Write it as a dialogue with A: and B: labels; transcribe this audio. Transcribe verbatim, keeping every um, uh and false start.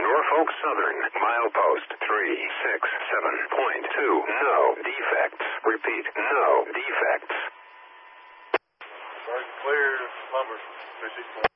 A: Norfolk Southern, milepost three six seven point two. No defects. Repeat, no defects.
B: Clear, lumber, three six one.